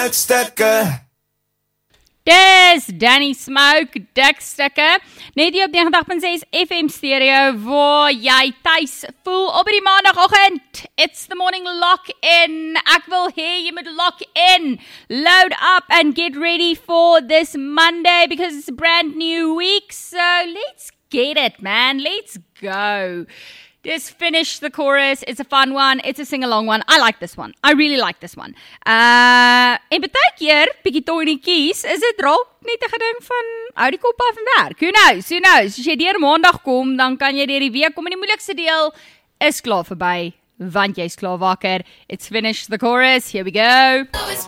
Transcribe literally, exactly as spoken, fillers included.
Dikstukke. Dis Danny Smoke, Dikstukke. Net hier op negentig punt ses F M stereo, waar jy tuis voel op die maandagoggend. It's the morning lock-in. Ek wil hê jy moet lock in. Load up and get ready for this Monday, because it's a brand new week. So let's get it, man. Let's go. Just finish the chorus. It's a fun one. It's a sing-along one. I like this one. I really like this one. Uh, en baie keer, bietjie tonetjies, is dit raak net 'n geding van hou die kop af en werk. Who knows? Who knows? As jy deur maandag kom, dan kan jy deur die week kom, en die moeilikste deel is klaar verby, want jy's klaar wakker. It's finished the chorus. Here we go.